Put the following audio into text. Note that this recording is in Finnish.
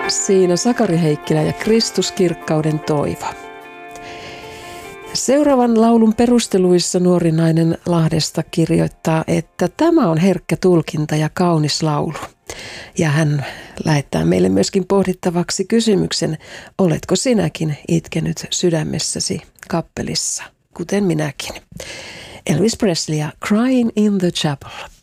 Siinä Sakari Heikkilä ja Kristuskirkkauden toivo. Seuraavan laulun perusteluissa nuori nainen Lahdesta kirjoittaa, että tämä on herkkä tulkinta ja kaunis laulu. Ja hän lähettää meille myöskin pohdittavaksi kysymyksen, oletko sinäkin itkenyt sydämessäsi kappelissa, kuten minäkin. Elvis Presley ja Crying in the Chapel.